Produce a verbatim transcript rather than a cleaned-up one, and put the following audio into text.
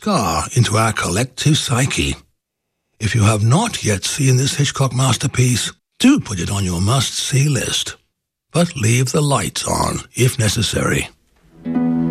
scar into our collective psyche. If you have not yet seen this Hitchcock masterpiece, do put it on your must-see list. But leave the lights on if necessary.